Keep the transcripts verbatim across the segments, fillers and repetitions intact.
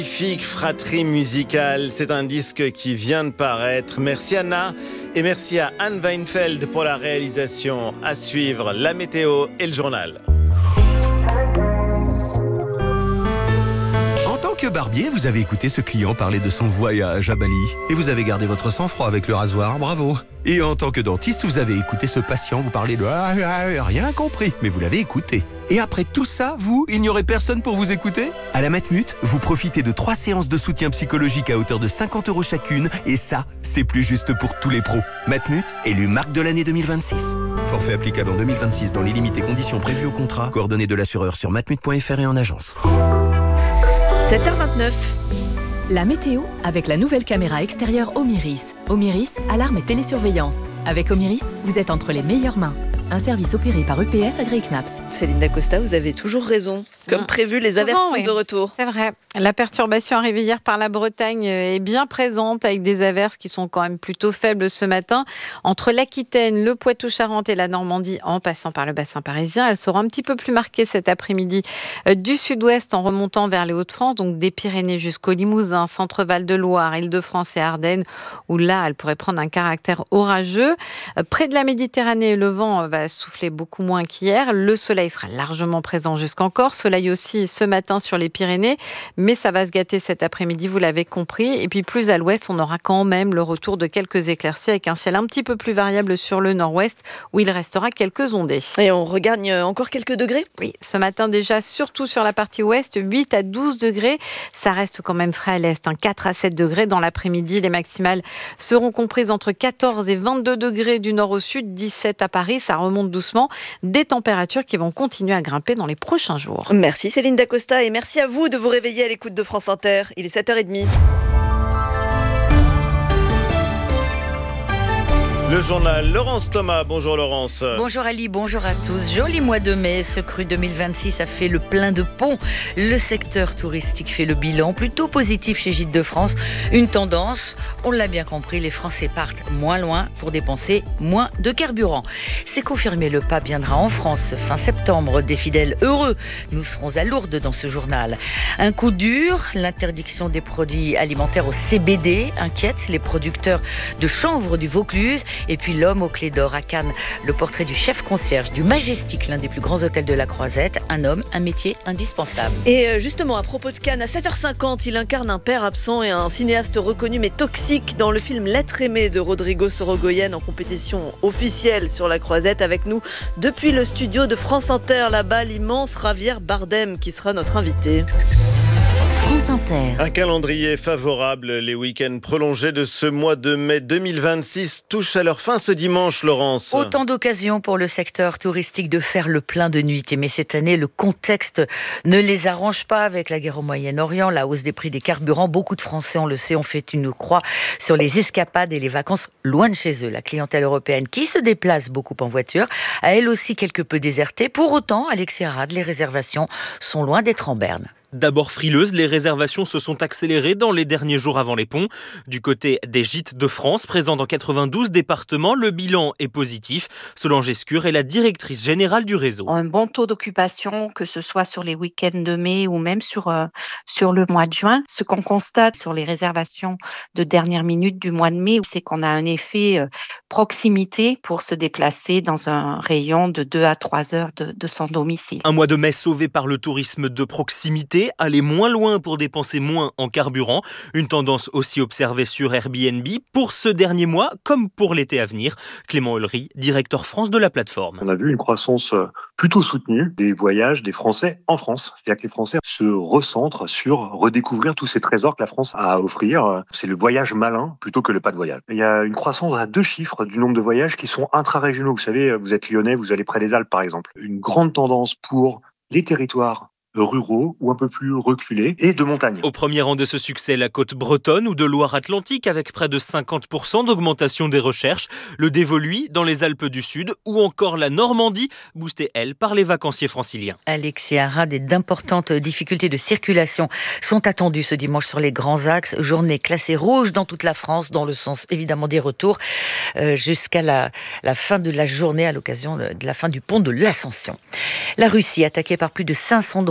Magnifique fratrie musicale, c'est un disque qui vient de paraître. Merci Anna et merci à Anne Weinfeld pour la réalisation. À suivre, la météo et le journal. En tant que barbier, vous avez écouté ce client parler de son voyage à Bali et vous avez gardé votre sang-froid avec le rasoir, bravo. Et en tant que dentiste, vous avez écouté ce patient vous parler de ah, ah, rien compris, mais vous l'avez écouté. Et après tout ça, vous, il n'y aurait personne pour vous écouter ? À la Matmut, vous profitez de trois séances de soutien psychologique à hauteur de cinquante euros chacune, et ça, c'est plus juste pour tous les pros. Matmut, élu marque de l'année deux mille vingt-six. Forfait applicable en deux mille vingt-six dans les limites et conditions prévues au contrat. Coordonnées de l'assureur sur matmut point f r et en agence. sept heures vingt-neuf. La météo avec la nouvelle caméra extérieure Omiris. Omiris, alarme et télésurveillance. Avec Omiris, vous êtes entre les meilleures mains. Un service opéré par U P S agréé C N A P S. Céline Dacosta, vous avez toujours raison. Comme prévu, les averses Souvent, sont oui. de retour. C'est vrai. La perturbation arrivée hier par la Bretagne est bien présente avec des averses qui sont quand même plutôt faibles ce matin. Entre l'Aquitaine, le Poitou-Charentes et la Normandie, en passant par le bassin parisien, elles seront un petit peu plus marquées cet après-midi du sud-ouest en remontant vers les Hauts-de-France, donc des Pyrénées jusqu'au Limousin, Centre-Val de Loire, Île-de-France et Ardennes, où là, elles pourraient prendre un caractère orageux. Près de la Méditerranée, le vent va souffler beaucoup moins qu'hier. Le soleil sera largement présent jusqu'en Corse. Soleil aussi ce matin sur les Pyrénées, mais ça va se gâter cet après-midi, vous l'avez compris. Et puis plus à l'ouest, on aura quand même le retour de quelques éclaircies avec un ciel un petit peu plus variable sur le nord-ouest, où il restera quelques ondées. Et on regagne encore quelques degrés ? Oui, ce matin déjà, surtout sur la partie ouest, huit à douze degrés. Ça reste quand même frais à l'est, hein, quatre à sept degrés. Dans l'après-midi, les maximales seront comprises entre quatorze et vingt-deux degrés du nord au sud, dix-sept à Paris. Ça remonte doucement. Des températures qui vont continuer à grimper dans les prochains jours. Merci Céline Dacosta et merci à vous de vous réveiller à l'écoute de France Inter. Il est sept heures trente. Le journal, Laurence Thomas. Bonjour Laurence. Bonjour Ali, bonjour à tous. Joli mois de mai, ce cru deux mille vingt-six a fait le plein de ponts. Le secteur touristique fait le bilan plutôt positif chez Gîtes de France. Une tendance, on l'a bien compris, les Français partent moins loin pour dépenser moins de carburant. C'est confirmé, le pape viendra en France fin septembre. Des fidèles heureux, nous serons à Lourdes dans ce journal. Un coup dur, l'interdiction des produits alimentaires au C B D inquiète les producteurs de chanvre du Vaucluse. Et puis l'homme aux clés d'or à Cannes, le portrait du chef concierge du Majestic, l'un des plus grands hôtels de la Croisette. Un homme, un métier indispensable. Et justement, à propos de Cannes, à sept heures cinquante, il incarne un père absent et un cinéaste reconnu mais toxique dans le film L'être aimé de Rodrigo Sorogoyen, en compétition officielle sur la Croisette. Avec nous depuis le studio de France Inter, là-bas, l'immense Javier Bardem qui sera notre invité. France Inter. Un calendrier favorable. Les week-ends prolongés de ce mois de mai deux mille vingt-six touchent à leur fin ce dimanche, Laurence. Autant d'occasions pour le secteur touristique de faire le plein de nuitées. Mais cette année, le contexte ne les arrange pas avec la guerre au Moyen-Orient, la hausse des prix des carburants. Beaucoup de Français, on le sait, ont fait une croix sur les escapades et les vacances loin de chez eux. La clientèle européenne qui se déplace beaucoup en voiture a elle aussi quelque peu déserté. Pour autant, Alexis Arad, les réservations sont loin d'être en berne. D'abord frileuses, les réservations se sont accélérées dans les derniers jours avant les ponts. Du côté des Gîtes de France, présents dans quatre-vingt-douze départements, le bilan est positif. Solange Escure est la directrice générale du réseau. Un bon taux d'occupation, que ce soit sur les week-ends de mai ou même sur, euh, sur le mois de juin. Ce qu'on constate sur les réservations de dernière minute du mois de mai, c'est qu'on a un effet euh, proximité pour se déplacer dans un rayon de deux à trois heures de, de son domicile. Un mois de mai sauvé par le tourisme de proximité. Aller moins loin pour dépenser moins en carburant. Une tendance aussi observée sur Airbnb pour ce dernier mois comme pour l'été à venir. Clément Hollery, directeur France de la plateforme. On a vu une croissance plutôt soutenue des voyages des Français en France. C'est-à-dire que les Français se recentrent sur redécouvrir tous ces trésors que la France a à offrir. C'est le voyage malin plutôt que le pas de voyage. Il y a une croissance à deux chiffres du nombre de voyages qui sont intra-régionaux. Vous savez, vous êtes lyonnais, vous allez près des Alpes par exemple. Une grande tendance pour les territoires ruraux ou un peu plus reculés et de montagne. Au premier rang de ce succès, la côte bretonne ou de Loire-Atlantique avec près de cinquante pour cent d'augmentation des recherches, le Dévoluy dans les Alpes du Sud ou encore la Normandie, boostée elle par les vacanciers franciliens. Alexis Arad, et d'importantes difficultés de circulation sont attendues ce dimanche sur les grands axes. Journée classée rouge dans toute la France, dans le sens évidemment des retours, euh, jusqu'à la, la fin de la journée à l'occasion de, de la fin du pont de l'Ascension. La Russie, attaquée par plus de cinq cents drones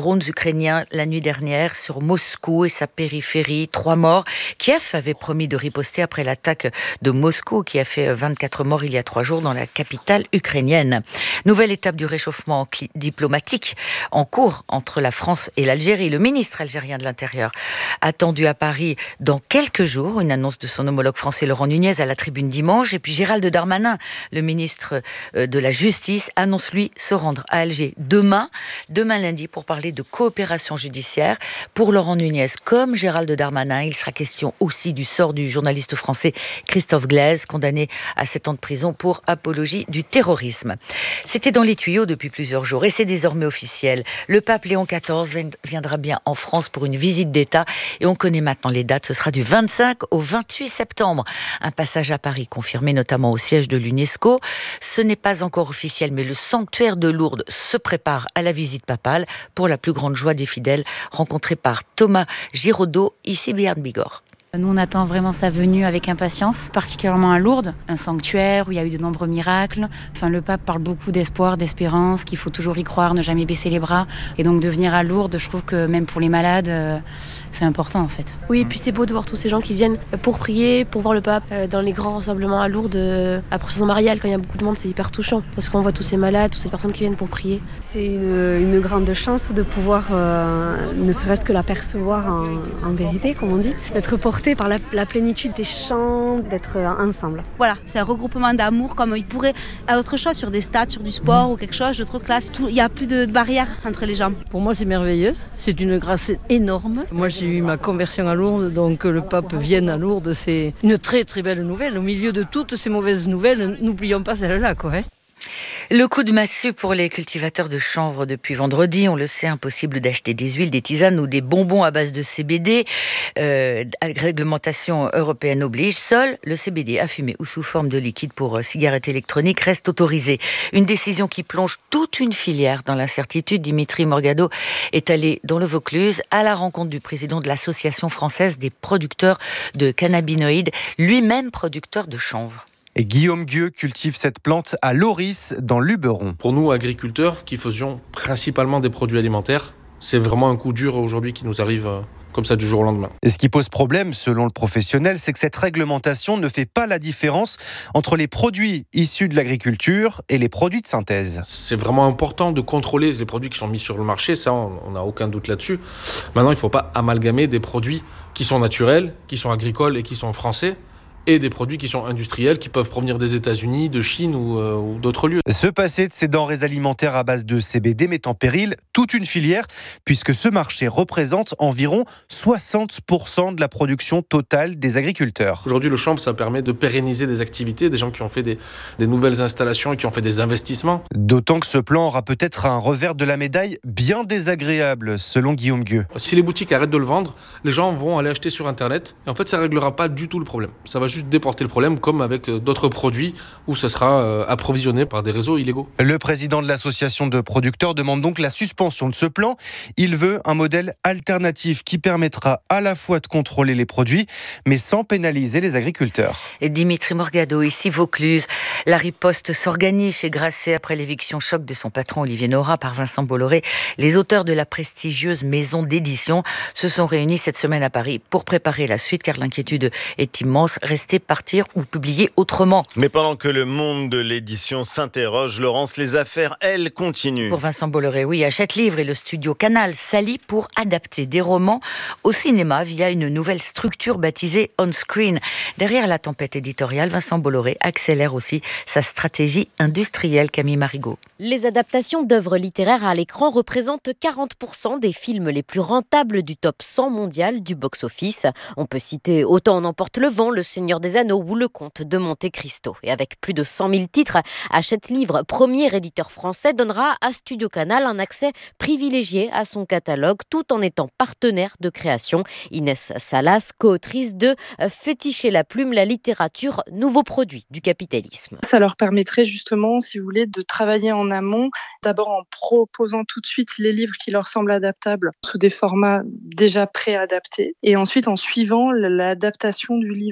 drones ukrainiens la nuit dernière sur Moscou et sa périphérie. Trois morts. Kiev avait promis de riposter après l'attaque de Moscou qui a fait vingt-quatre morts il y a trois jours dans la capitale ukrainienne. Nouvelle étape du réchauffement diplomatique en cours entre la France et l'Algérie. Le ministre algérien de l'Intérieur attendu à Paris dans quelques jours. Une annonce de son homologue français Laurent Nunez à la Tribune dimanche. Et puis Gérald Darmanin, le ministre de la Justice, annonce lui se rendre à Alger demain, demain lundi, pour parler de coopération judiciaire. Pour Laurent Nunez, comme Gérald Darmanin, il sera question aussi du sort du journaliste français Christophe Glaise, condamné à sept ans de prison pour apologie du terrorisme. C'était dans les tuyaux depuis plusieurs jours et c'est désormais officiel. Le pape Léon quatorze viendra bien en France pour une visite d'État et on connaît maintenant les dates. Ce sera du vingt-cinq au vingt-huit septembre. Un passage à Paris confirmé notamment au siège de l'UNESCO. Ce n'est pas encore officiel, mais le sanctuaire de Lourdes se prépare à la visite papale pour la plus grande joie des fidèles, rencontrés par Thomas Giraudot, ici Béarn Bigorre. Nous, on attend vraiment sa venue avec impatience, particulièrement à Lourdes, un sanctuaire où il y a eu de nombreux miracles. Enfin, le pape parle beaucoup d'espoir, d'espérance, qu'il faut toujours y croire, ne jamais baisser les bras. Et donc de venir à Lourdes, je trouve que même pour les malades, euh, c'est important en fait. Oui, et puis c'est beau de voir tous ces gens qui viennent pour prier, pour voir le pape euh, dans les grands rassemblements à Lourdes. Euh, à procession mariale, quand il y a beaucoup de monde, c'est hyper touchant parce qu'on voit tous ces malades, toutes ces personnes qui viennent pour prier. C'est une, une grande chance de pouvoir, euh, ne serait-ce que l'apercevoir en, en vérité, comme on dit, d'être porté par la, la plénitude des chants, d'être ensemble. Voilà, c'est un regroupement d'amour comme il pourrait à autre chose, sur des stades, sur du sport mmh. ou quelque chose. Je trouve que là, il n'y a plus de, de barrière entre les gens. Pour moi, c'est merveilleux. C'est une grâce énorme. Moi, j'ai eu ma conversion à Lourdes, donc le pape vienne à Lourdes, c'est une très très belle nouvelle. Au milieu de toutes ces mauvaises nouvelles, n'oublions pas celle-là, quoi. Hein. Le coup de massue pour les cultivateurs de chanvre depuis vendredi. On le sait, impossible d'acheter des huiles, des tisanes ou des bonbons à base de C B D. Euh, réglementation européenne oblige. Seul le C B D à fumer ou sous forme de liquide pour cigarettes électroniques reste autorisé. Une décision qui plonge toute une filière dans l'incertitude. Dimitri Morgado est allé dans le Vaucluse à la rencontre du président de l'Association française des producteurs de cannabinoïdes, lui-même producteur de chanvre. Et Guillaume Gueux cultive cette plante à Loris, dans l'Uberon. Pour nous, agriculteurs, qui faisions principalement des produits alimentaires, c'est vraiment un coup dur aujourd'hui qui nous arrive comme ça du jour au lendemain. Et ce qui pose problème, selon le professionnel, c'est que cette réglementation ne fait pas la différence entre les produits issus de l'agriculture et les produits de synthèse. C'est vraiment important de contrôler les produits qui sont mis sur le marché, ça on n'a aucun doute là-dessus. Maintenant, il ne faut pas amalgamer des produits qui sont naturels, qui sont agricoles et qui sont français, et des produits qui sont industriels, qui peuvent provenir des États-Unis, de Chine ou, euh, ou d'autres lieux. Se passer de ces denrées alimentaires à base de C B D met en péril toute une filière, puisque ce marché représente environ soixante pour cent de la production totale des agriculteurs. Aujourd'hui, le chanvre, ça permet de pérenniser des activités, des gens qui ont fait des, des nouvelles installations et qui ont fait des investissements. D'autant que ce plan aura peut-être un revers de la médaille bien désagréable, selon Guillaume Gueux. Si les boutiques arrêtent de le vendre, les gens vont aller acheter sur Internet, et en fait, ça ne réglera pas du tout le problème. Ça va juste déporter le problème, comme avec d'autres produits où ça sera euh, approvisionné par des réseaux illégaux. Le président de l'association de producteurs demande donc la suspension de ce plan. Il veut un modèle alternatif qui permettra à la fois de contrôler les produits, mais sans pénaliser les agriculteurs. Et Dimitri Morgado, ici Vaucluse. La riposte s'organise chez Grasset après l'éviction choc de son patron Olivier Nora par Vincent Bolloré. Les auteurs de la prestigieuse maison d'édition se sont réunis cette semaine à Paris pour préparer la suite, car l'inquiétude est immense. Rester, partir ou publier autrement. Mais pendant que le monde de l'édition s'interroge, Laurence, les affaires, elles, continuent. Pour Vincent Bolloré, oui, Hachette Livre et le studio Canal s'allient pour adapter des romans au cinéma via une nouvelle structure baptisée On Screen. Derrière la tempête éditoriale, Vincent Bolloré accélère aussi sa stratégie industrielle. Camille Marigot. Les adaptations d'œuvres littéraires à l'écran représentent quarante pour cent des films les plus rentables du top cent mondial du box-office. On peut citer Autant en emporte le vent, Le Seigneur des Anneaux ou Le Comte de Monte Cristo. Et avec plus de cent mille titres, Hachette Livre, premier éditeur français, donnera à Studio Canal un accès privilégié à son catalogue tout en étant partenaire de création. Inès Salas, co-autrice de Féticher la plume, la littérature, nouveau produit du capitalisme. Ça leur permettrait justement, si vous voulez, de travailler en amont, d'abord en proposant tout de suite les livres qui leur semblent adaptables sous des formats déjà préadaptés et ensuite en suivant l'adaptation du livre. Sans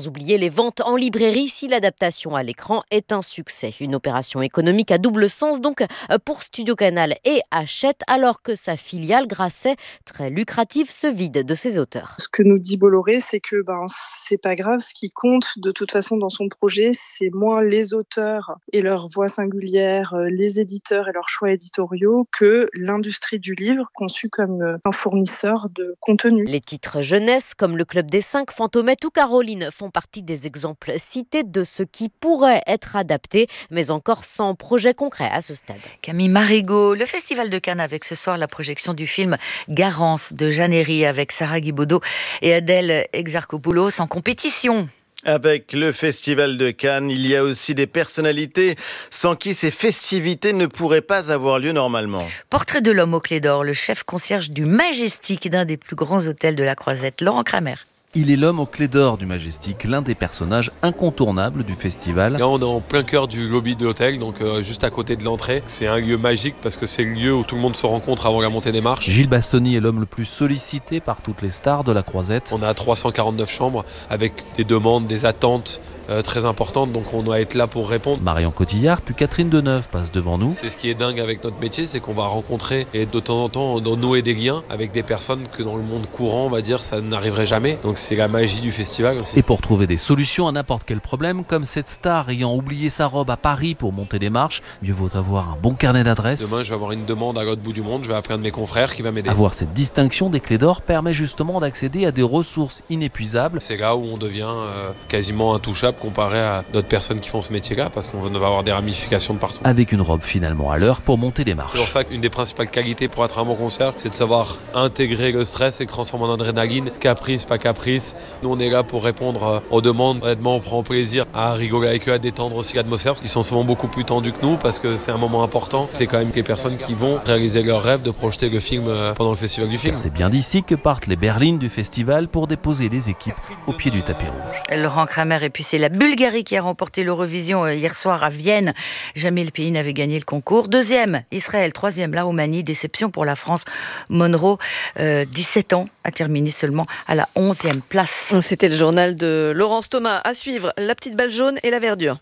oublier les ventes en librairie si l'adaptation à l'écran est un succès. Une opération économique à double sens donc pour Studio Canal et Hachette, alors que sa filiale Grasset, très lucrative, se vide de ses auteurs. Ce que nous dit Bolloré, c'est que ben, c'est pas grave, ce qui compte de toute façon dans son projet, c'est moins les auteurs et leur voix singulière, les éditeurs et leurs choix éditoriaux, que l'industrie du livre conçue comme un fournisseur de contenu. Les titres jeunesse comme Le Club des Cinq, Fantomette ou Caroline font partie des exemples cités de ce qui pourrait être adapté, mais encore sans projet concret à ce stade. Camille Marigot, le Festival de Cannes avec ce soir la projection du film Garance de Jeanne Herry avec Sarah Guibaudot et Adèle Exarchopoulos en compétition. Avec le Festival de Cannes, il y a aussi des personnalités sans qui ces festivités ne pourraient pas avoir lieu normalement. Portrait de l'homme aux clés d'or, le chef concierge du Majestic, d'un des plus grands hôtels de la Croisette, Laurent Kramer. Il est l'homme aux clés d'or du Majestic, l'un des personnages incontournables du festival. Là, on est en plein cœur du lobby de l'hôtel, donc euh, juste à côté de l'entrée. C'est un lieu magique parce que c'est le lieu où tout le monde se rencontre avant la montée des marches. Gilles Bassoni est l'homme le plus sollicité par toutes les stars de la Croisette. On a trois cent quarante-neuf chambres avec des demandes, des attentes euh, très importantes, donc on doit être là pour répondre. Marion Cotillard puis Catherine Deneuve passent devant nous. C'est ce qui est dingue avec notre métier, c'est qu'on va rencontrer et de temps en temps nouer des liens avec des personnes que dans le monde courant, on va dire, ça n'arriverait jamais. Donc c'est la magie du festival. Aussi. Et pour trouver des solutions à n'importe quel problème, comme cette star ayant oublié sa robe à Paris pour monter les marches, mieux vaut avoir un bon carnet d'adresses. Demain, je vais avoir une demande à l'autre bout du monde, je vais appeler un de mes confrères qui va m'aider. Avoir cette distinction des clés d'or permet justement d'accéder à des ressources inépuisables. C'est là où on devient euh, quasiment intouchable comparé à d'autres personnes qui font ce métier-là, parce qu'on va avoir des ramifications de partout. Avec une robe finalement à l'heure pour monter les marches. C'est pour ça qu'une des principales qualités pour être un bon concierge, c'est de savoir intégrer le stress et le transformer en adrénaline, caprice, pas caprice. Nous, on est là pour répondre aux demandes. Honnêtement, on prend plaisir à rigoler avec eux, à détendre aussi l'atmosphère, parce qu'ils sont souvent beaucoup plus tendus que nous, parce que c'est un moment important. C'est quand même les personnes qui vont réaliser leur rêve de projeter le film pendant le festival du film. Car c'est bien d'ici que partent les berlines du festival pour déposer les équipes au pied du tapis rouge. Laurent Kramer, et puis c'est la Bulgarie qui a remporté l'Eurovision hier soir à Vienne. Jamais le pays n'avait gagné le concours. Deuxième, Israël. Troisième, la Roumanie. Déception pour la France. Monroe, euh, dix-sept ans, a terminé seulement à la onzième place. C'était le journal de Laurence Thomas. À suivre, la petite balle jaune et la verdure.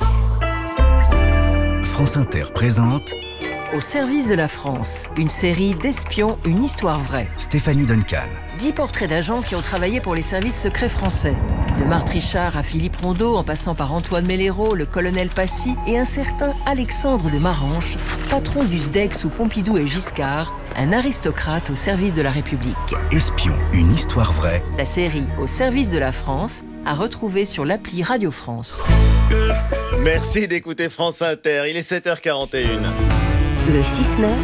France Inter présente Au service de la France, une série d'espions, une histoire vraie. Stéphanie Duncan. Dix portraits d'agents qui ont travaillé pour les services secrets français. De Marthe Richard à Philippe Rondeau, en passant par Antoine Mellero, le colonel Passy et un certain Alexandre de Maranche, patron du S D E C sous Pompidou et Giscard, un aristocrate au service de la République. Espion, une histoire vraie. La série Au service de la France, à retrouver sur l'appli Radio France. Merci d'écouter France Inter, il est sept heures quarante et une. Le six neuf,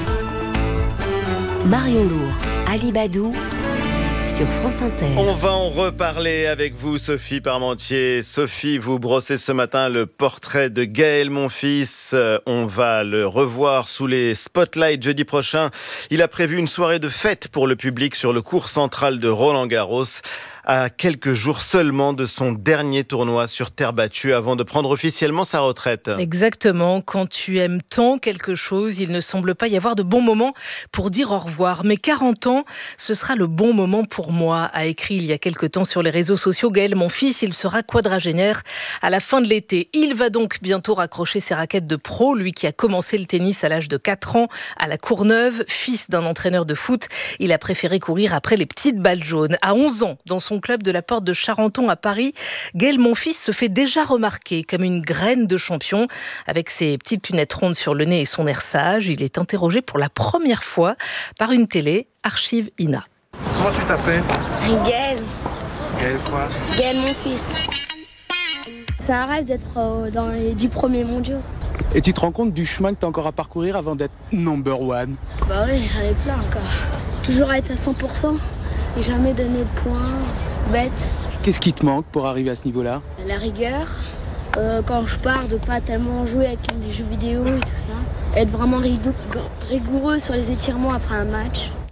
Marion Lourd, Ali Badou, sur France Inter. On va en reparler avec vous, Sophie Parmentier. Sophie, vous brossez ce matin le portrait de Gaël Monfils. On va le revoir sous les spotlights jeudi prochain. Il a prévu une soirée de fête pour le public sur le court central de Roland-Garros, à quelques jours seulement de son dernier tournoi sur terre battue avant de prendre officiellement sa retraite. Exactement, quand tu aimes tant quelque chose, il ne semble pas y avoir de bon moment pour dire au revoir. Mais quarante ans, ce sera le bon moment pour moi, a écrit il y a quelque temps sur les réseaux sociaux Gaël Monfils. Il sera quadragénaire à la fin de l'été. Il va donc bientôt raccrocher ses raquettes de pro, lui qui a commencé le tennis à l'âge de quatre ans à la Courneuve. Fils d'un entraîneur de foot, il a préféré courir après les petites balles jaunes. À onze ans, dans son club de la Porte de Charenton à Paris, Gaël Monfils se fait déjà remarquer comme une graine de champion. Avec ses petites lunettes rondes sur le nez et son air sage, il est interrogé pour la première fois par une télé, Archive I N A. Comment tu t'appelles ? Gaël. Gaël quoi ? Gaël Monfils. C'est un rêve d'être dans les dix premiers mondiaux. Et tu te rends compte du chemin que tu as encore à parcourir avant d'être number one ? Bah oui, j'en ai plein encore. Toujours être à cent pour cent et jamais donner de points. Bête. Qu'est-ce qui te manque pour arriver à ce niveau-là ? La rigueur, euh, quand je pars de pas tellement jouer avec les jeux vidéo et tout ça. Être vraiment rigoureux sur les étirements après un match.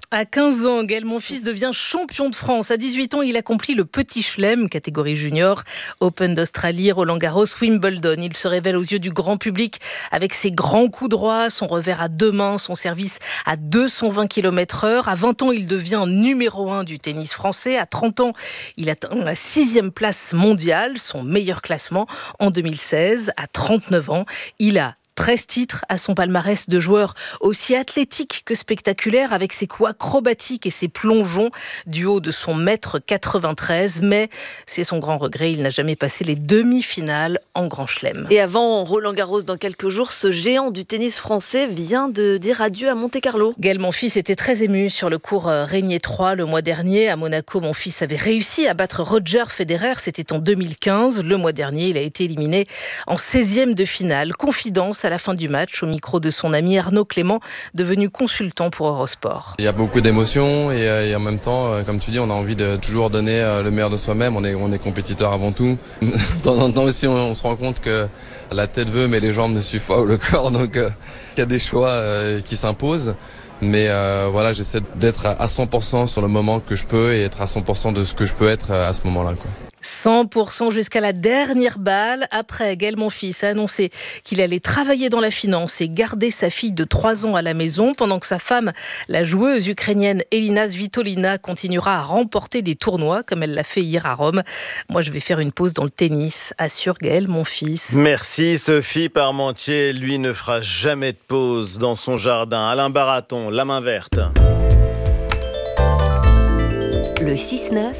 À quinze ans, Gaël Monfils devient champion de France. À dix-huit ans, il accomplit le petit chelem, catégorie junior, Open d'Australie, Roland-Garros, Wimbledon. Il se révèle aux yeux du grand public avec ses grands coups droits, son revers à deux mains, son service à deux cent vingt kilomètres heure. À vingt ans, il devient numéro un du tennis français. À trente ans, il atteint la sixième place mondiale, son meilleur classement en deux mille seize. À trente-neuf ans, il a treize titres à son palmarès de joueur aussi athlétique que spectaculaire, avec ses coups acrobatiques et ses plongeons du haut de son mètre quatre-vingt-treize. Mais c'est son grand regret, il n'a jamais passé les demi-finales en Grand Chelem. Et avant Roland-Garros dans quelques jours, ce géant du tennis français vient de dire adieu à Monte-Carlo. Gaël Monfils était très ému sur le court Régnier trois le mois dernier. À Monaco, Monfils avait réussi à battre Roger Federer, c'était en deux mille quinze. Le mois dernier, il a été éliminé en seizième de finale. Confidence à la fin du match, au micro de son ami Arnaud Clément, devenu consultant pour Eurosport. Il y a beaucoup d'émotions et, et en même temps, comme tu dis, on a envie de toujours donner le meilleur de soi-même. On est, on est compétiteur avant tout. De temps en temps aussi, on, on se rend compte que la tête veut, mais les jambes ne suivent pas, ou le corps. Donc, euh, il y a des choix euh, qui s'imposent. Mais euh, voilà, j'essaie d'être à cent pour cent sur le moment que je peux et être à cent pour cent de ce que je peux être à ce moment-là, quoi. cent pour cent jusqu'à la dernière balle. Après, Gaël Monfils a annoncé qu'il allait travailler dans la finance et garder sa fille de trois ans à la maison, pendant que sa femme, la joueuse ukrainienne Elina Svitolina, continuera à remporter des tournois, comme elle l'a fait hier à Rome. Moi, je vais faire une pause dans le tennis, assure Gaël Monfils. Merci Sophie Parmentier. Lui ne fera jamais de pause dans son jardin. Alain Baraton, la main verte. Le six neuf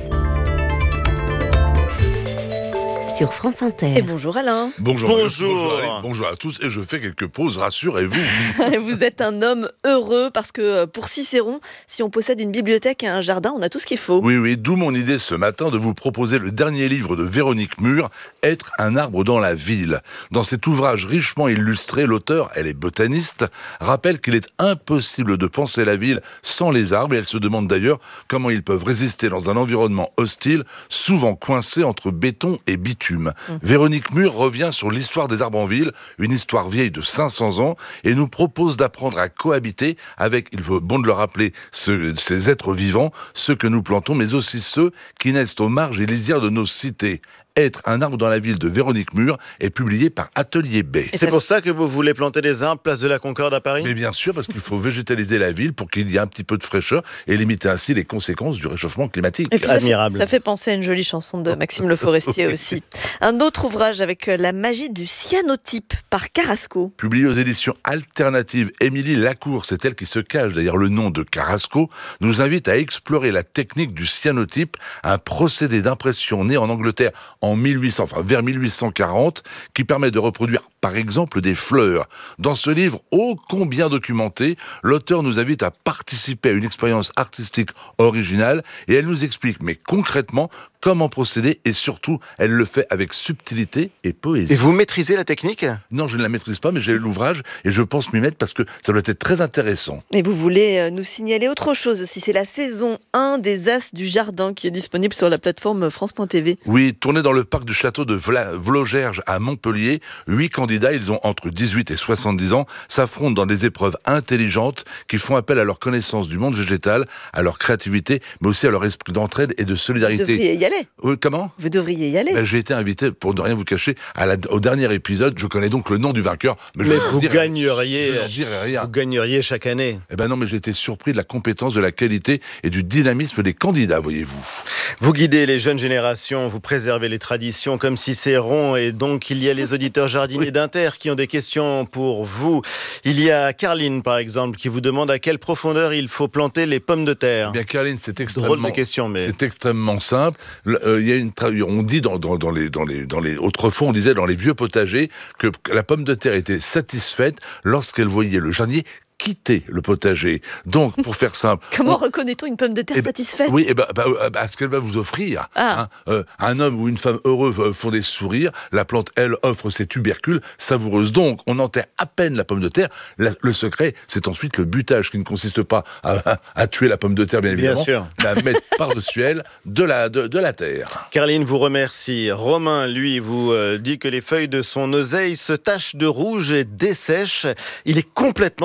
sur France Inter. Et bonjour Alain. Bonjour. Bonjour. Bonjour, allez, bonjour à tous. Et je fais quelques pauses, rassurez-vous. Vous êtes un homme heureux parce que pour Cicéron, si on possède une bibliothèque et un jardin, on a tout ce qu'il faut. Oui, oui, d'où mon idée ce matin de vous proposer le dernier livre de Véronique Mur, Être un arbre dans la ville. Dans cet ouvrage richement illustré, l'auteur, elle est botaniste, rappelle qu'il est impossible de penser la ville sans les arbres. Et elle se demande d'ailleurs comment ils peuvent résister dans un environnement hostile, souvent coincé entre béton et bitume. Mmh. Véronique Mur revient sur l'histoire des arbres en ville, une histoire vieille de cinq cents ans, et nous propose d'apprendre à cohabiter avec, il faut bon de le rappeler, ce, ces êtres vivants, ceux que nous plantons, mais aussi ceux qui naissent aux marges et lisières de nos cités. Être un arbre dans la ville de Véronique Mur est publié par Atelier B. Et c'est pour ça que vous voulez planter des arbres place de la Concorde à Paris ? Mais bien sûr, parce qu'il faut végétaliser la ville pour qu'il y ait un petit peu de fraîcheur et limiter ainsi les conséquences du réchauffement climatique. Et puis Admirable. Ça fait, ça fait penser à une jolie chanson de Maxime Le Forestier aussi. Un autre ouvrage avec La magie du cyanotype par Carrasco. Publié aux éditions alternatives, Émilie Lacour, c'est elle qui se cache derrière le nom de Carrasco, nous invite à explorer la technique du cyanotype, un procédé d'impression né en Angleterre en mille huit cents, enfin vers mille huit cent quarante, qui permet de reproduire par exemple des fleurs. Dans ce livre ô combien documenté, l'auteur nous invite à participer à une expérience artistique originale et elle nous explique, mais concrètement, comment procéder et surtout, elle le fait avec subtilité et poésie. Et vous maîtrisez la technique ? Non, je ne la maîtrise pas, mais j'ai l'ouvrage et je pense m'y mettre parce que ça doit être très intéressant. Et vous voulez nous signaler autre chose aussi, c'est la saison un des As du Jardin qui est disponible sur la plateforme France point T V. Oui, tournée dans le parc du château de Vla- Vlogerges à Montpellier. Huit candidats, ils ont entre dix-huit et soixante-dix ans, s'affrontent dans des épreuves intelligentes qui font appel à leur connaissance du monde végétal, à leur créativité, mais aussi à leur esprit d'entraide et de solidarité. Vous devriez y aller. Oui, comment ? Vous devriez y aller. Ben, j'ai été invité, pour ne rien vous cacher, à la, au dernier épisode. Je connais donc le nom du vainqueur. Mais, mais mais je vous, dirai, gagneriez, je dirai rien. vous gagneriez chaque année. Eh ben non, mais j'ai été surpris de la compétence, de la qualité et du dynamisme des candidats, voyez-vous. Vous guidez les jeunes générations, vous préservez les traditions comme Cicéron, et donc il y a les auditeurs jardiniers oui. d'Inter qui ont des questions pour vous. Il y a Carline, par exemple, qui vous demande à quelle profondeur il faut planter les pommes de terre. Eh bien, Carline, c'est extrêmement, drôle de question, mais c'est extrêmement simple. Euh, il y a une tra... on dit dans, dans, dans les dans les dans les autrefois on disait dans les vieux potagers que la pomme de terre était satisfaite lorsqu'elle voyait le jardinier quitter le potager. Donc, pour faire simple... Comment on... reconnaît-on une pomme de terre eh ben, satisfaite ? Oui, eh ben, bah, bah, ce qu'elle va vous offrir. Ah. Hein, euh, un homme ou une femme heureux euh, font des sourires, la plante, elle, offre ses tubercules savoureuses. Donc, on enterre à peine la pomme de terre. La, le secret, c'est ensuite le butage, qui ne consiste pas à, à, à tuer la pomme de terre, bien évidemment, bien sûr. mais à mettre par-dessus elle de la, de, de la terre. Carline vous remercie. Romain, lui, vous euh, dit que les feuilles de son oseille se tachent de rouge et dessèchent. Il est complètement perdu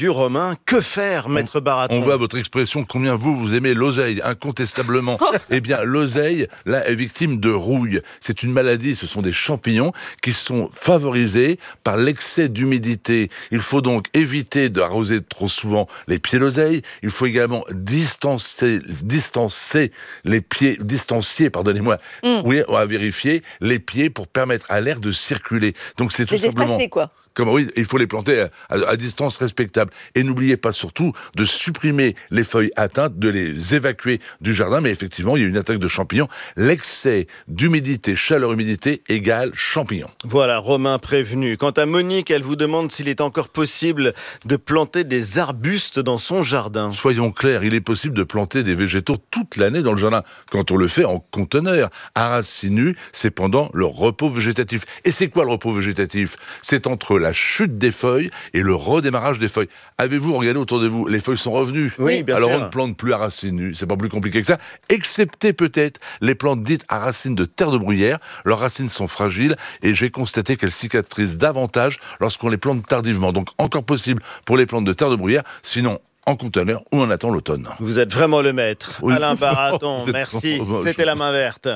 vu, Romain. Que faire, maître Baraton? On voit votre expression, combien vous, vous aimez l'oseille, incontestablement. Eh bien, l'oseille, là, est victime de rouille. C'est une maladie, ce sont des champignons qui sont favorisés par l'excès d'humidité. Il faut donc éviter d'arroser trop souvent les pieds d'oseille. Il faut également distancer, distancer les pieds, distancier, pardonnez-moi, mm. oui, on va vérifier les pieds pour permettre à l'air de circuler. Donc c'est tout les simplement... espacer, quoi. Comme, oui, il faut les planter à, à, à distance respectable. Et n'oubliez pas surtout de supprimer les feuilles atteintes, de les évacuer du jardin. Mais effectivement, il y a une attaque de champignons. L'excès d'humidité, chaleur-humidité égale champignons. Voilà, Romain prévenu. Quant à Monique, elle vous demande s'il est encore possible de planter des arbustes dans son jardin. Soyons clairs, il est possible de planter des végétaux toute l'année dans le jardin, quand on le fait en conteneur. À racines nues, c'est pendant le repos végétatif. Et c'est quoi le repos végétatif? C'est entre la chute des feuilles et le redémarrage des feuilles. Avez-vous regardé autour de vous? Les feuilles sont revenues. Oui, bien Alors sûr. on ne plante plus à racines nues. C'est pas plus compliqué que ça. Excepté peut-être les plantes dites à racines de terre de bruyère. Leurs racines sont fragiles et j'ai constaté qu'elles cicatrisent davantage lorsqu'on les plante tardivement. Donc encore possible pour les plantes de terre de bruyère. Sinon, en conteneur ou on attend l'automne. Vous êtes vraiment le maître. Oui. Alain Baraton, merci. C'était la main verte.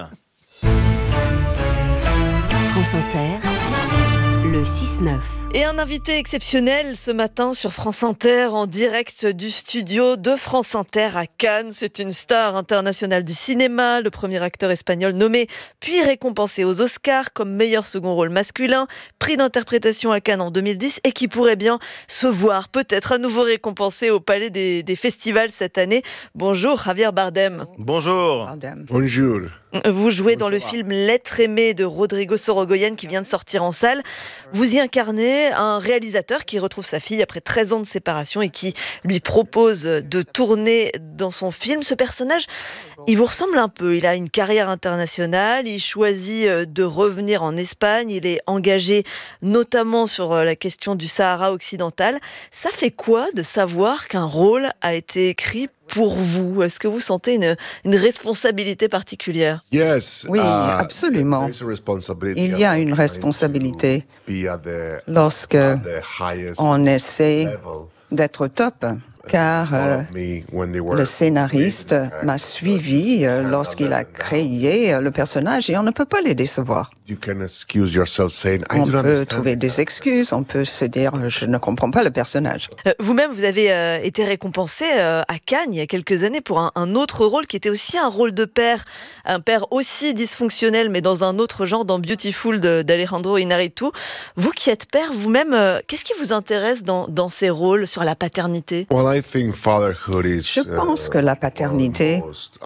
France Inter, le six neuf. Et un invité exceptionnel ce matin sur France Inter en direct du studio de France Inter à Cannes. C'est une star internationale du cinéma, le premier acteur espagnol nommé puis récompensé aux Oscars comme meilleur second rôle masculin, prix d'interprétation à Cannes en deux mille dix et qui pourrait bien se voir peut-être à nouveau récompensé au Palais des, des Festivals cette année. Bonjour Javier Bardem. Bonjour. Bonjour. Vous jouez dans le film L'être aimé de Rodrigo Sorogoyen qui vient de sortir en salle. Vous y incarnez un réalisateur qui retrouve sa fille après treize ans de séparation et qui lui propose de tourner dans son film. Ce personnage, il vous ressemble un peu. Il a une carrière internationale, il choisit de revenir en Espagne, il est engagé notamment sur la question du Sahara occidental. Ça fait quoi de savoir qu'un rôle a été écrit pour vous? Est-ce que vous sentez une, une responsabilité particulière? Yes, oui, uh, absolument. Il y a une responsabilité lorsque on essaie d'être au top. Car euh, le scénariste m'a suivi euh, lorsqu'il a créé euh, le personnage et on ne peut pas les décevoir. On peut trouver des excuses, on peut se dire « je ne comprends pas le personnage euh, ». Vous-même, vous avez euh, été récompensé euh, à Cannes il y a quelques années pour un, un autre rôle qui était aussi un rôle de père, un père aussi dysfonctionnel mais dans un autre genre, dans Beautiful de, d'Alejandro Iñárritu. Vous qui êtes père vous-même, euh, qu'est-ce qui vous intéresse dans, dans ces rôles sur la paternité? Je pense que la paternité,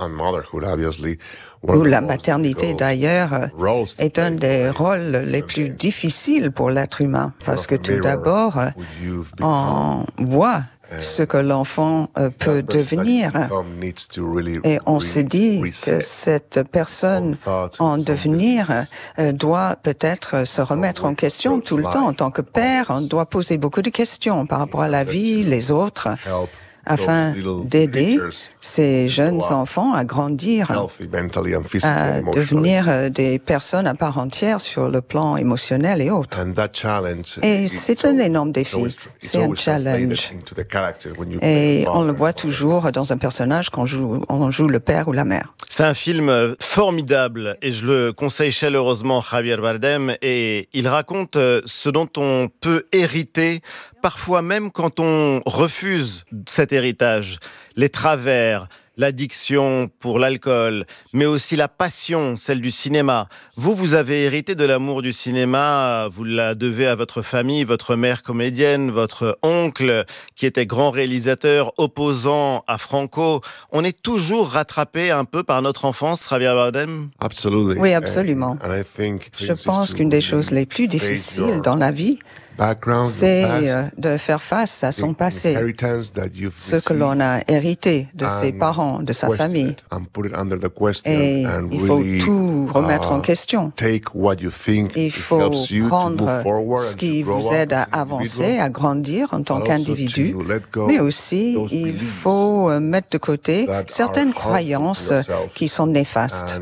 ou la maternité d'ailleurs, est un des rôles les plus difficiles pour l'être humain. Parce que tout d'abord, on voit ce que l'enfant peut devenir. Et on se dit que cette personne en devenir doit peut-être se remettre en question tout le temps. En tant que père, on doit poser beaucoup de questions par rapport à la vie, les autres, afin d'aider ces jeunes enfants à grandir, à devenir des personnes à part entière sur le plan émotionnel et autres. Et c'est un énorme défi, c'est un challenge. Et on le voit toujours dans un personnage quand on joue, on joue le père ou la mère. C'est un film formidable et je le conseille chaleureusement, Javier Bardem, et il raconte ce dont on peut hériter, parfois même quand on refuse cet héritage, les travers, l'addiction pour l'alcool, mais aussi la passion, celle du cinéma. Vous, vous avez hérité de l'amour du cinéma, vous la devez à votre famille, votre mère comédienne, votre oncle qui était grand réalisateur, opposant à Franco. On est toujours rattrapé un peu par notre enfance, Javier Bardem? Oui, absolument. Je pense qu'une des choses les plus difficiles dans la vie, c'est de faire face à son passé. Ce que l'on a hérité vérité de ses parents, de sa famille. Et il faut tout remettre en question. Il faut prendre ce qui vous aide à avancer, à grandir en tant qu'individu, mais aussi il faut mettre de côté certaines croyances qui sont néfastes.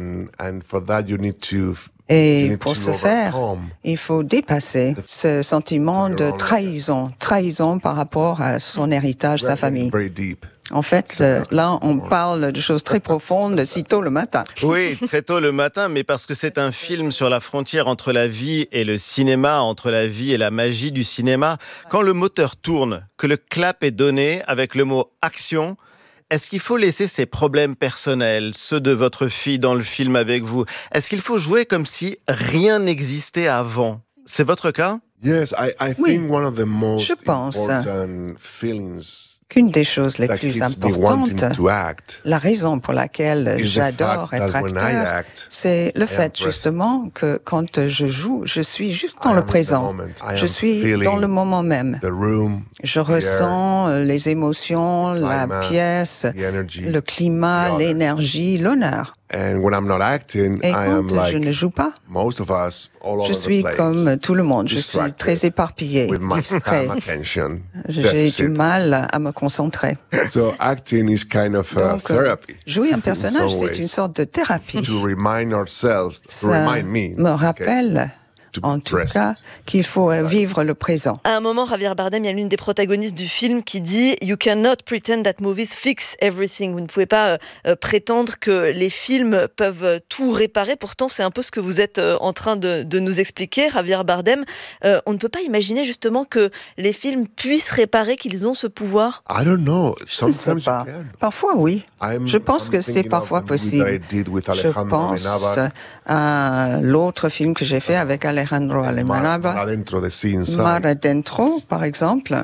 Et pour ce faire, il faut dépasser ce sentiment de trahison, trahison par rapport à son héritage, sa famille. En fait, là, on parle de choses très profondes si tôt le matin. Oui, très tôt le matin, mais parce que c'est un film sur la frontière entre la vie et le cinéma, entre la vie et la magie du cinéma. Quand le moteur tourne, que le clap est donné avec le mot « action », est-ce qu'il faut laisser ses problèmes personnels, ceux de votre fille dans le film avec vous? Est-ce qu'il faut jouer comme si rien n'existait avant? C'est votre cas? Oui, je pense qu'une des choses les plus importantes, la raison pour laquelle j'adore être acteur, c'est le fait justement que quand je joue, je suis juste dans le présent. Je suis dans le moment même. Je ressens les émotions, la pièce, le climat, l'énergie, l'honneur. Et quand je ne joue pas, je suis comme tout le monde, je suis très éparpillé, distrait. J'ai du mal à me concentrer. Donc, jouer un personnage, c'est une sorte de thérapie. Ça me rappelle, en tout cas, qu'il faut vivre le présent. À un moment, Javier Bardem, il y a l'une des protagonistes du film qui dit « You cannot pretend that movies fix everything ». Vous ne pouvez pas euh, prétendre que les films peuvent tout réparer. Pourtant, c'est un peu ce que vous êtes euh, en train de, de nous expliquer, Javier Bardem. Euh, on ne peut pas imaginer justement que les films puissent réparer, qu'ils ont ce pouvoir. Je ne sais pas. Parfois, oui. Je pense que c'est parfois possible. Je pense à l'autre film que j'ai fait avec Alejandro Amenábar, Mar Adentro, par exemple.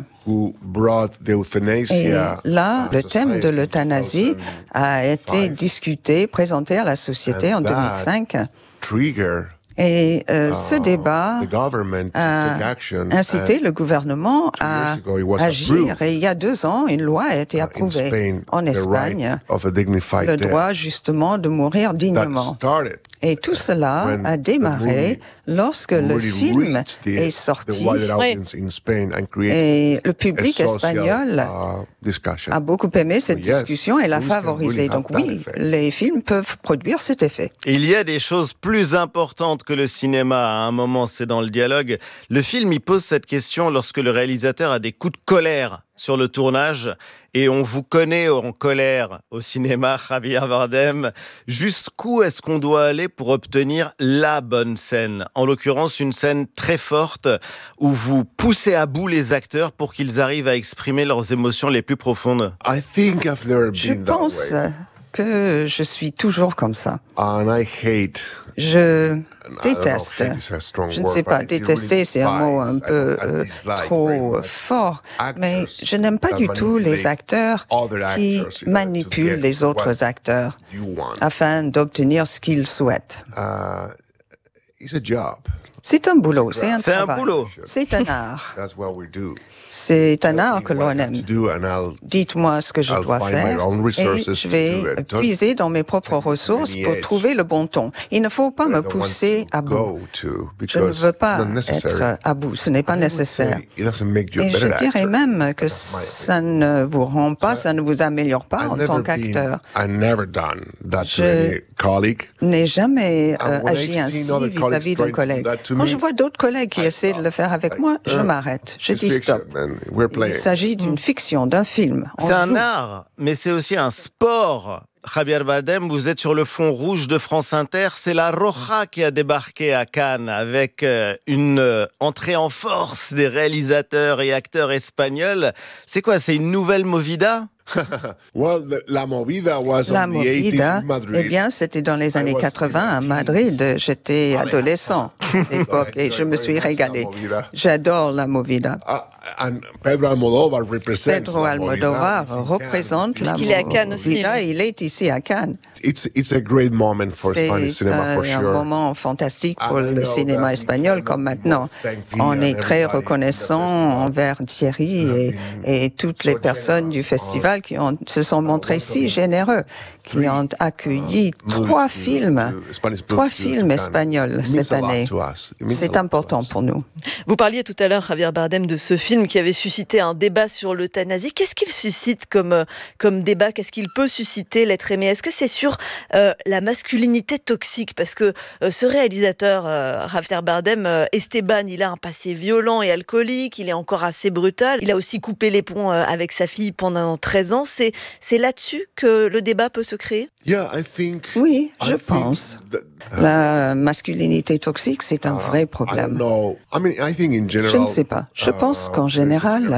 Et là, le thème de l'euthanasie a été discuté, présenté à la société en deux mille cinq. Et euh, ce débat a incité le gouvernement à agir. Et il y a deux ans, une loi a été approuvée en Espagne, le droit justement de mourir dignement. Et tout cela a démarré lorsque le film est sorti. Et le public espagnol a beaucoup aimé cette discussion et l'a favorisée. Donc oui, les films peuvent produire cet effet. Il y a des choses plus importantes que le cinéma. À un moment, c'est dans le dialogue. Le film, il pose cette question lorsque le réalisateur a des coups de colère sur le tournage, et on vous connaît en colère au cinéma, Javier Bardem. Jusqu'où est-ce qu'on doit aller pour obtenir la bonne scène? En l'occurrence, une scène très forte où vous poussez à bout les acteurs pour qu'ils arrivent à exprimer leurs émotions les plus profondes. Je pense que je suis toujours comme ça. Je déteste, je ne sais pas, détester c'est un mot un peu euh, trop fort, mais je n'aime pas du tout les acteurs qui manipulent les autres acteurs afin d'obtenir ce qu'ils souhaitent. C'est un boulot, c'est un c'est travail. Un boulot. C'est un art. C'est un art que l'on aime. Dites-moi ce que je dois faire et je vais puiser dans mes propres ressources pour trouver le bon ton. Il ne faut pas me pousser à bout. Je ne veux pas être à bout, ce n'est pas nécessaire. Et je dirais même que ça ne vous rend pas, ça ne vous améliore pas en tant qu'acteur. Je n'ai jamais euh, agi ainsi vis-à-vis d'un collègue. Quand je vois d'autres collègues qui essaient de le faire avec moi, je m'arrête. Je dis stop. Il s'agit d'une fiction, d'un film. C'est un art, mais c'est aussi un sport. Javier Bardem, vous êtes sur le fond rouge de France Inter. C'est la Roja qui a débarqué à Cannes avec une entrée en force des réalisateurs et acteurs espagnols. C'est quoi, c'est une nouvelle movida? La movida, eh bien, c'était dans les années quatre-vingts à Madrid. J'étais adolescent à l'époque et je me suis régalé. J'adore la movida. Pedro Almodóvar représente la movida. Il est à Cannes aussi. Il est ici à Cannes. it's it's a great moment for Spanish cinema for sure. C'est un moment fantastique pour le cinéma espagnol comme maintenant. On est très reconnaissant envers Thierry et, et toutes les personnes du festival qui ont, se sont montrés si généreux, qui ont accueilli trois films, trois films espagnols cette année. C'est important pour nous. Vous parliez tout à l'heure, Javier Bardem, de ce film qui avait suscité un débat sur l'euthanasie. Qu'est-ce qu'il suscite comme, comme débat? Qu'est-ce qu'il peut susciter, L'être aimé? Est-ce que c'est sur euh, la masculinité toxique? Parce que euh, ce réalisateur, euh, Javier Bardem, euh, Esteban, il a un passé violent et alcoolique, il est encore assez brutal. Il a aussi coupé les ponts euh, avec sa fille pendant treize ans. C'est, c'est là-dessus que le débat peut se créer? Yeah, I think, oui, je I pense. That, uh, la masculinité toxique, c'est un uh, vrai problème. I mean, I think in general, je ne sais pas. Je pense uh, qu'en général,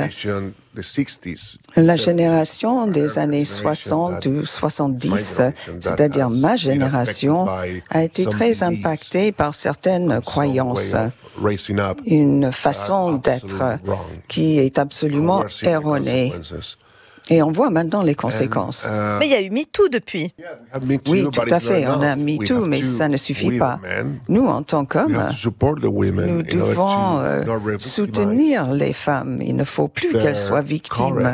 la génération des années soixante ou soixante-dix, c'est-à-dire ma génération, a été très impactée par certaines croyances, une façon d'être qui est absolument erronée. Et on voit maintenant les conséquences. And, uh, mais il y a eu MeToo depuis. Oui, tout à fait. On a MeToo, mais ça ne suffit pas. Nous, en tant qu'hommes, nous devons euh, soutenir les femmes. Il ne faut plus qu'elles soient victimes.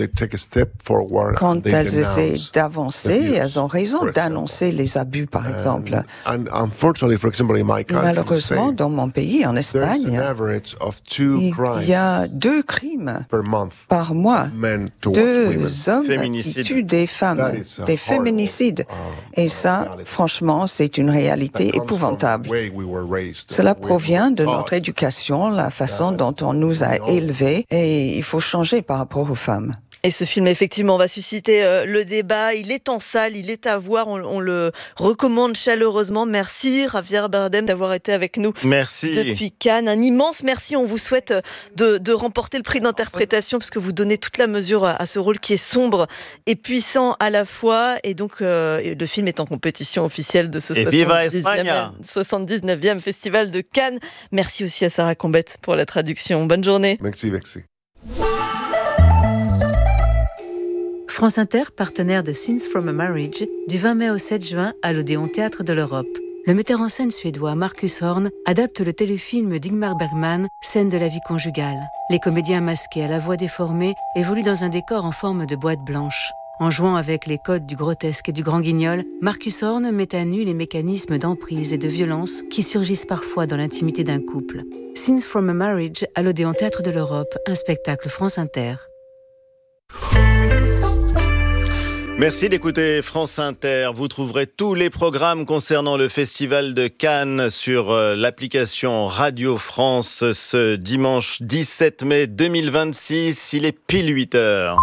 Quand elles essaient d'avancer, elles ont raison d'annoncer les abus, par exemple. Malheureusement, dans mon pays, en Espagne, il y a deux crimes par mois. Deux hommes qui tuent des femmes, des féminicides. Et ça, franchement, c'est une réalité épouvantable. Cela provient de notre éducation, la façon dont on nous a élevés, et il faut changer par rapport aux femmes. Et ce film, effectivement, va susciter euh, le débat. Il est en salle, il est à voir. On, on le recommande chaleureusement. Merci, Javier Bardem, d'avoir été avec nous. Merci. Depuis Cannes. Un immense merci. On vous souhaite de, de remporter le prix d'interprétation parce que vous donnez toute la mesure à, à ce rôle qui est sombre et puissant à la fois. Et donc, euh, le film est en compétition officielle de ce soixante-dix-neuvième Festival de Cannes. Merci aussi à Sarah Combette pour la traduction. Bonne journée. Merci, merci. France Inter, partenaire de Scenes from a Marriage, du vingt mai au sept juin à l'Odéon Théâtre de l'Europe. Le metteur en scène suédois Marcus Horn adapte le téléfilm d'Ingmar Bergman, Scène de la vie conjugale. Les comédiens masqués à la voix déformée évoluent dans un décor en forme de boîte blanche. En jouant avec les codes du grotesque et du grand guignol, Marcus Horn met à nu les mécanismes d'emprise et de violence qui surgissent parfois dans l'intimité d'un couple. Scenes from a Marriage à l'Odéon Théâtre de l'Europe, un spectacle France Inter. Merci d'écouter France Inter. Vous trouverez tous les programmes concernant le Festival de Cannes sur l'application Radio France ce dimanche dix-sept mai deux mille vingt-six. Il est pile huit heures.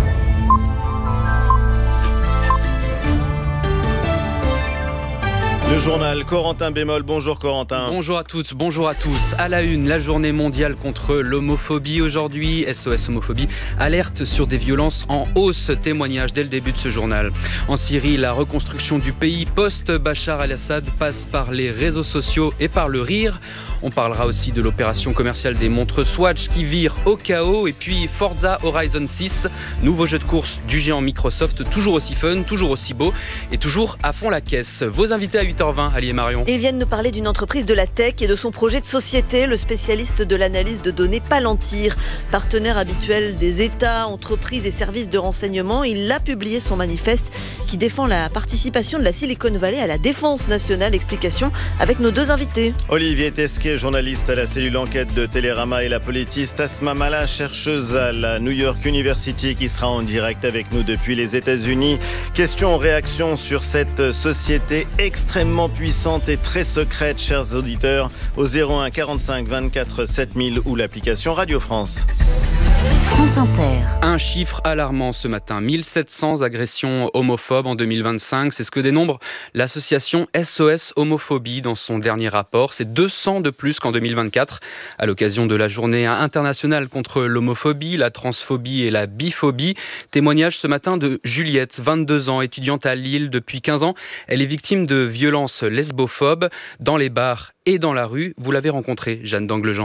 Le journal Corentin Bémol. Bonjour Corentin. Bonjour à toutes, bonjour à tous. À la une, la journée mondiale contre l'homophobie aujourd'hui. S O S Homophobie alerte sur des violences en hausse. Témoignage dès le début de ce journal. En Syrie, la reconstruction du pays post-Bachar al-Assad passe par les réseaux sociaux et par le rire. On parlera aussi de l'opération commerciale des montres Swatch qui vire au chaos. Et puis Forza Horizon six, nouveau jeu de course du géant Microsoft, toujours aussi fun, toujours aussi beau et toujours à fond la caisse. Vos invités à huit heures vingt, Ali et Marion. Ils viennent nous parler d'une entreprise de la tech et de son projet de société, le spécialiste de l'analyse de données Palantir. Partenaire habituel des États, entreprises et services de renseignement, il a publié son manifeste qui défend la participation de la Silicon Valley à la défense nationale. Explication avec nos deux invités. Olivier Tesquet, journaliste à la cellule enquête de Télérama, et la politiste Asma Mala, chercheuse à la New York University, qui sera en direct avec nous depuis les États-Unis. Question, réaction sur cette société extrêmement puissante et très secrète, chers auditeurs, au zéro un quarante-cinq vingt-quatre sept mille ou l'application Radio France. France Inter. Un chiffre alarmant ce matin, mille sept cents agressions homophobes en deux mille vingt-cinq. C'est ce que dénombre l'association S O S Homophobie dans son dernier rapport. C'est deux cents de plus qu'en deux mille vingt-quatre. À l'occasion de la journée internationale contre l'homophobie, la transphobie et la biphobie. Témoignage ce matin de Juliette, vingt-deux ans, étudiante à Lille depuis quinze ans. Elle est victime de violences lesbophobes dans les bars et dans la rue. Vous l'avez rencontrée, Jeanne d'Anglejean.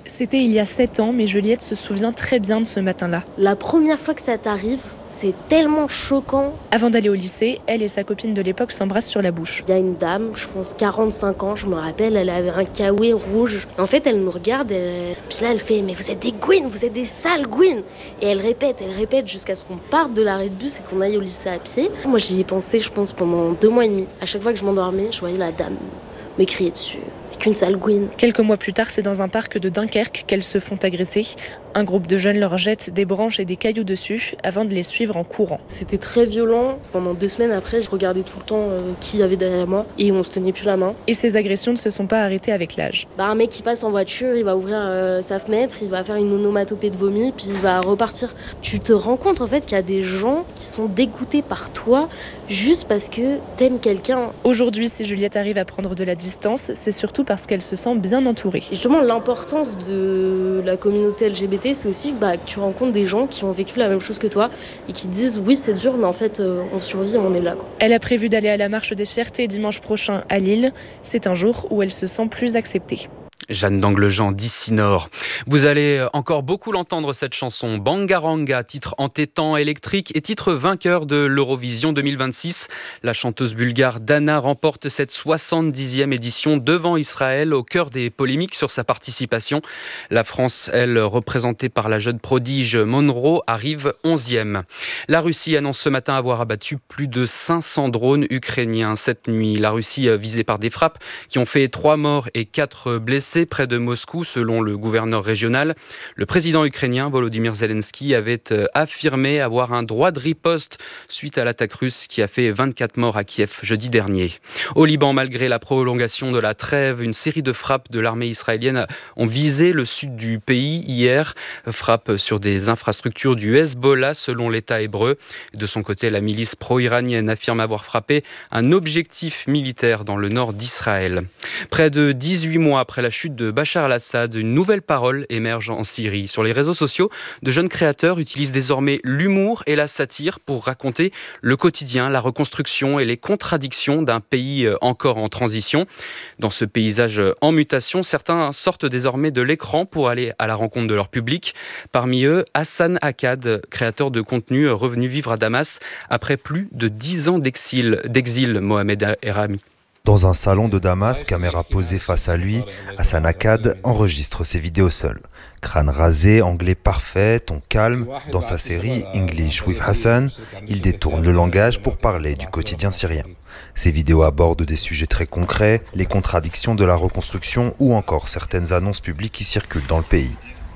C'était il y a sept ans, mais Juliette se souvient très bien de ce matin-là. La première fois que ça t'arrive, c'est tellement choquant. Avant d'aller au lycée, elle et sa copine de l'époque s'embrassent sur la bouche. Il y a une dame, je pense quarante-cinq ans, je me rappelle, elle avait un kawaii rouge. En fait, elle nous regarde, elle... puis là, elle fait « Mais vous êtes des gouines, vous êtes des sales gouines !» Et elle répète, elle répète jusqu'à ce qu'on parte de l'arrêt de bus et qu'on aille au lycée à pied. Moi, j'y ai pensé, je pense, pendant deux mois et demi. À chaque fois que je m'endormais, je voyais la dame me crier dessus. C'est qu'une sale gouine. Quelques mois plus tard, c'est dans un parc de Dunkerque qu'elles se font agresser. Un groupe de jeunes leur jette des branches et des cailloux dessus avant de les suivre en courant. C'était très violent. Pendant deux semaines après, je regardais tout le temps euh, qui y avait derrière moi et on se tenait plus la main. Et ces agressions ne se sont pas arrêtées avec l'âge. Bah, un mec qui passe en voiture, il va ouvrir euh, sa fenêtre, il va faire une onomatopée de vomi, puis il va repartir. Tu te rends compte en fait qu'il y a des gens qui sont dégoûtés par toi juste parce que t'aimes quelqu'un. Aujourd'hui, si Juliette arrive à prendre de la distance, c'est surtout parce qu'elle se sent bien entourée. Et justement, l'importance de la communauté L G B T, c'est aussi bah, que tu rencontres des gens qui ont vécu la même chose que toi et qui te disent oui, c'est dur, mais en fait, euh, on survit, on est là, quoi. Elle a prévu d'aller à la Marche des Fiertés dimanche prochain à Lille. C'est un jour où elle se sent plus acceptée. Jeanne d'Anglejean d'Ici Nord. Vous allez encore beaucoup l'entendre, cette chanson. Bangaranga, titre entêtant, électrique et titre vainqueur de l'Eurovision deux mille vingt-six. La chanteuse bulgare Dana remporte cette soixante-dixième édition devant Israël, au cœur des polémiques sur sa participation. La France, elle, représentée par la jeune prodige Monroe, arrive onzième. La Russie annonce ce matin avoir abattu plus de cinq cents drones ukrainiens cette nuit. La Russie visée par des frappes qui ont fait trois morts et quatre blessés près de Moscou, selon le gouverneur régional. Le président ukrainien Volodymyr Zelensky avait affirmé avoir un droit de riposte suite à l'attaque russe qui a fait vingt-quatre morts à Kiev jeudi dernier. Au Liban, malgré la prolongation de la trêve, une série de frappes de l'armée israélienne ont visé le sud du pays hier. Frappes sur des infrastructures du Hezbollah, selon l'État hébreu. De son côté, la milice pro-iranienne affirme avoir frappé un objectif militaire dans le nord d'Israël. Près de dix-huit mois après la chute de Bachar al-Assad, une nouvelle parole émerge en Syrie. Sur les réseaux sociaux, de jeunes créateurs utilisent désormais l'humour et la satire pour raconter le quotidien, la reconstruction et les contradictions d'un pays encore en transition. Dans ce paysage en mutation, certains sortent désormais de l'écran pour aller à la rencontre de leur public. Parmi eux, Hassan Akkad, créateur de contenu revenu vivre à Damas après plus de dix ans d'exil, d'exil Mohamed Erami. Dans un salon de Damas, caméra posée face à lui, Hassan Akkad enregistre ses vidéos seul. Crâne rasé, anglais parfait, ton calme. Dans sa série English with Hassan, il détourne le langage pour parler du quotidien syrien. Ses vidéos abordent des sujets très concrets, les contradictions de la reconstruction ou encore certaines annonces publiques qui circulent dans le pays.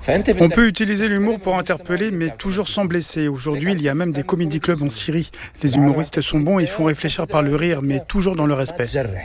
On peut utiliser l'humour pour interpeller, mais toujours sans blesser. Aujourd'hui, il y a même des comédie clubs en Syrie. Les humoristes sont bons et font réfléchir par le rire, mais toujours dans le respect.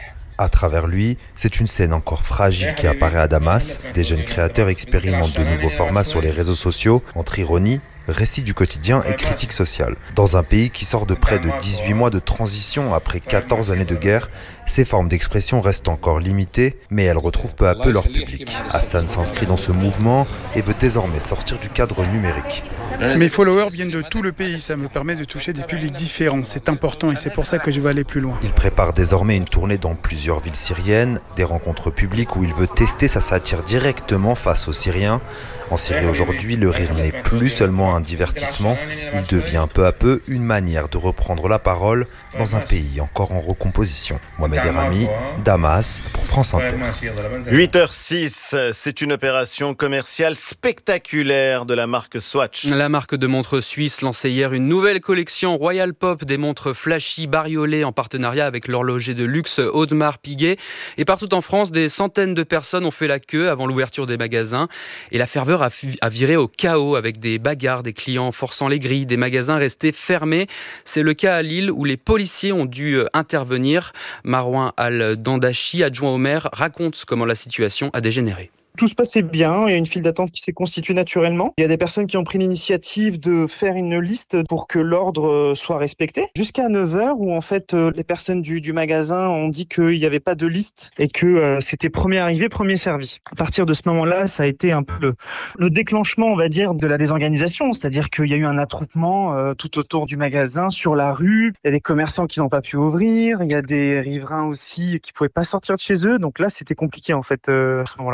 À travers lui, c'est une scène encore fragile qui apparaît à Damas. Des jeunes créateurs expérimentent de nouveaux formats sur les réseaux sociaux, entre ironie, récit du quotidien et critique sociale. Dans un pays qui sort de près de dix-huit mois de transition après quatorze années de guerre, ces formes d'expression restent encore limitées, mais elles retrouvent peu à peu leur public. Hassan s'inscrit dans ce mouvement et veut désormais sortir du cadre numérique. Mes followers viennent de tout le pays, ça me permet de toucher des publics différents. C'est important et c'est pour ça que je veux aller plus loin. Il prépare désormais une tournée dans plusieurs villes syriennes, des rencontres publiques où il veut tester sa satire directement face aux Syriens. En Syrie aujourd'hui, le rire n'est plus seulement un divertissement, il devient peu à peu une manière de reprendre la parole dans un pays encore en recomposition. Mohamed Erami, Damas, pour France Inter. huit heures six, c'est une opération commerciale spectaculaire de la marque Swatch. La marque de montres suisse lançait hier une nouvelle collection Royal Pop, des montres flashy bariolées en partenariat avec l'horloger de luxe Audemars Piguet. Et partout en France, des centaines de personnes ont fait la queue avant l'ouverture des magasins. Et la ferveur a viré au chaos avec des bagarres, des clients forçant les grilles, des magasins restés fermés. C'est le cas à Lille où les policiers ont dû intervenir. Marouane Al-Dandachi, adjoint au maire, raconte comment la situation a dégénéré. Tout se passait bien, il y a une file d'attente qui s'est constituée naturellement. Il y a des personnes qui ont pris l'initiative de faire une liste pour que l'ordre soit respecté. Jusqu'à neuf heures où en fait les personnes du, du magasin ont dit qu'il n'y avait pas de liste et que euh, c'était premier arrivé, premier servi. À partir de ce moment-là, ça a été un peu le, le déclenchement, on va dire, de la désorganisation. C'est-à-dire qu'il y a eu un attroupement euh, tout autour du magasin, sur la rue. Il y a des commerçants qui n'ont pas pu ouvrir. Il y a des riverains aussi qui ne pouvaient pas sortir de chez eux. Donc là, c'était compliqué en fait euh, à ce moment-là. Plus des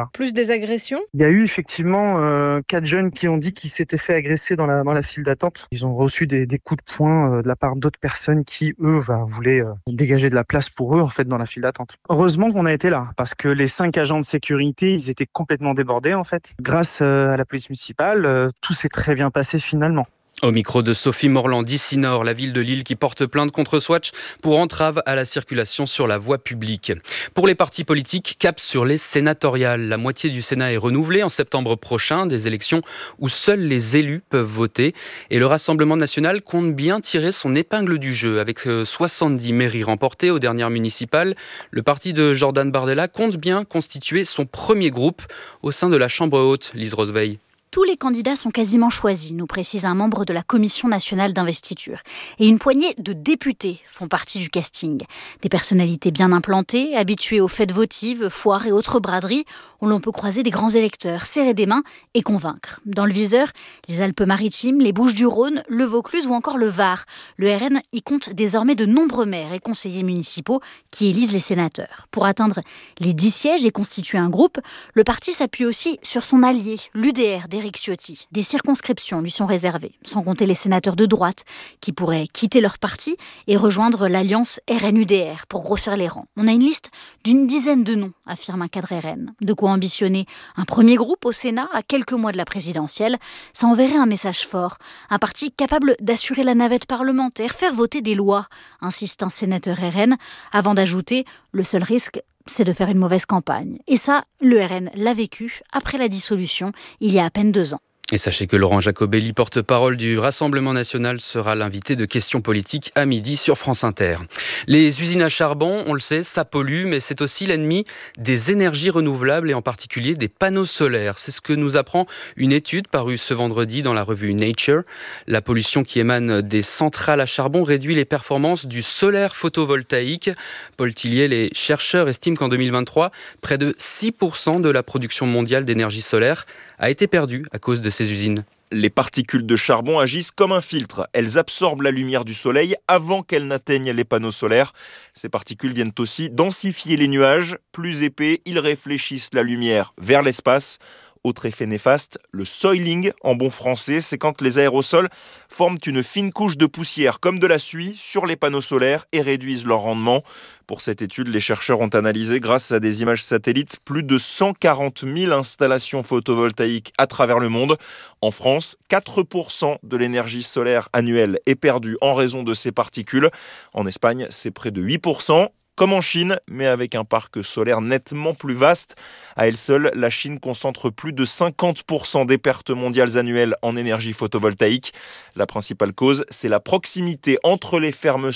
des agressions ? Il y a eu effectivement euh, quatre jeunes qui ont dit qu'ils s'étaient fait agresser dans la, dans la file d'attente. Ils ont reçu des, des coups de poing euh, de la part d'autres personnes qui, eux, bah, voulaient euh, dégager de la place pour eux en fait dans la file d'attente. Heureusement qu'on a été là, parce que les cinq agents de sécurité, ils étaient complètement débordés en fait. Grâce euh, à la police municipale, euh, tout s'est très bien passé finalement. Au micro de Sophie Morland d'Ici Nord, la ville de Lille qui porte plainte contre Swatch pour entrave à la circulation sur la voie publique. Pour les partis politiques, cap sur les sénatoriales. La moitié du Sénat est renouvelée en septembre prochain, des élections où seuls les élus peuvent voter. Et le Rassemblement national compte bien tirer son épingle du jeu. Avec soixante-dix mairies remportées aux dernières municipales, le parti de Jordan Bardella compte bien constituer son premier groupe au sein de la Chambre haute, Lise Roseveil. Tous les candidats sont quasiment choisis, nous précise un membre de la Commission nationale d'investiture. Et une poignée de députés font partie du casting. Des personnalités bien implantées, habituées aux fêtes votives, foires et autres braderies, où l'on peut croiser des grands électeurs, serrer des mains et convaincre. Dans le viseur, les Alpes-Maritimes, les Bouches-du-Rhône, le Vaucluse ou encore le Var. Le R N y compte désormais de nombreux maires et conseillers municipaux qui élisent les sénateurs. Pour atteindre les dix sièges et constituer un groupe, le parti s'appuie aussi sur son allié, l'U D R d'Éric Ciotti. Des circonscriptions lui sont réservées, sans compter les sénateurs de droite qui pourraient quitter leur parti et rejoindre l'alliance R N U D R pour grossir les rangs. On a une liste d'une dizaine de noms, affirme un cadre R N. De quoi ambitionner un premier groupe au Sénat à quelques mois de la présidentielle. Ça enverrait un message fort. Un parti capable d'assurer la navette parlementaire, faire voter des lois, insiste un sénateur R N, avant d'ajouter le seul risque, c'est de faire une mauvaise campagne. Et ça, le R N l'a vécu après la dissolution, il y a à peine deux ans. Et sachez que Laurent Jacobelli, porte-parole du Rassemblement national, sera l'invité de Questions politiques à midi sur France Inter. Les usines à charbon, on le sait, ça pollue, mais c'est aussi l'ennemi des énergies renouvelables et en particulier des panneaux solaires. C'est ce que nous apprend une étude parue ce vendredi dans la revue Nature. La pollution qui émane des centrales à charbon réduit les performances du solaire photovoltaïque. Paul Tillier, les chercheurs estiment qu'en deux mille vingt-trois, près de six pour cent de la production mondiale d'énergie solaire a été perdue à cause de ces usines. Les particules de charbon agissent comme un filtre. Elles absorbent la lumière du soleil avant qu'elles n'atteignent les panneaux solaires. Ces particules viennent aussi densifier les nuages. Plus épais, ils réfléchissent la lumière vers l'espace. Autre effet néfaste, le soiling en bon français, c'est quand les aérosols forment une fine couche de poussière comme de la suie sur les panneaux solaires et réduisent leur rendement. Pour cette étude, les chercheurs ont analysé, grâce à des images satellites, plus de cent quarante mille installations photovoltaïques à travers le monde. En France, quatre pour cent de l'énergie solaire annuelle est perdue en raison de ces particules. En Espagne, c'est près de huit pour cent. Comme en Chine, mais avec un parc solaire nettement plus vaste. À elle seule, la Chine concentre plus de cinquante pour cent des pertes mondiales annuelles en énergie photovoltaïque. La principale cause, c'est la proximité entre les fermes